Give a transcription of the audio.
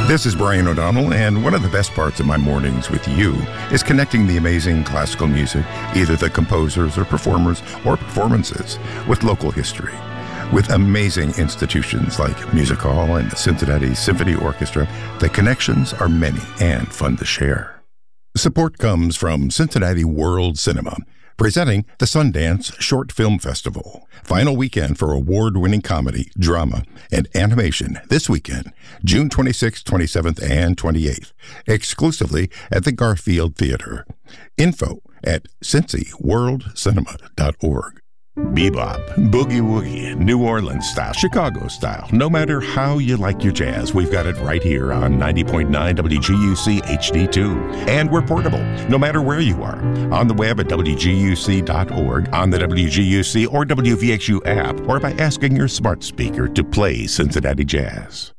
This is Brian O'Donnell, and one of the best parts of my mornings with you is connecting the amazing classical music, either the composers or performers or performances, with local history. With amazing institutions like Music Hall and the Cincinnati Symphony Orchestra, the connections are many and fun to share. Support comes from Cincinnati World Cinema, presenting the Sundance Short Film Festival. Final weekend for award-winning comedy, drama, and animation this weekend, June 26th, 27th, and 28th, exclusively at the Garfield Theater. Info at cincyworldcinema.org. Bebop, boogie woogie, New Orleans style, Chicago style. No matter how you like your jazz, we've got it right here on 90.9 WGUC HD2. And we're portable, no matter where you are. On the web at WGUC.org, on the WGUC or WVXU app, or by asking your smart speaker to play Cincinnati Jazz.